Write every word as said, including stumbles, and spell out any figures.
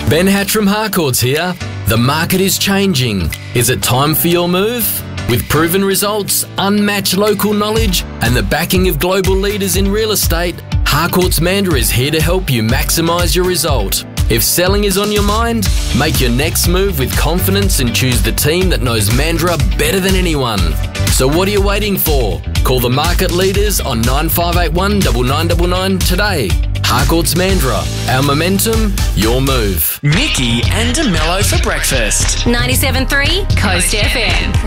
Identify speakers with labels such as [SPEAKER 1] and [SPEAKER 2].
[SPEAKER 1] Ben Hatcham Harcourts here. The market is changing. Is it time for your move? With proven results, unmatched local knowledge, and the backing of global leaders in real estate, Harcourts Mandurah is here to help you maximise your result. If selling is on your mind, make your next move with confidence and choose the team that knows Mandurah better than anyone. So what are you waiting for? Call the market leaders on nine five eight one nine nine nine nine today. Harcourts Mandurah, our momentum, your move.
[SPEAKER 2] Nikki and DeMello for breakfast.
[SPEAKER 3] ninety-seven point three Coast F M.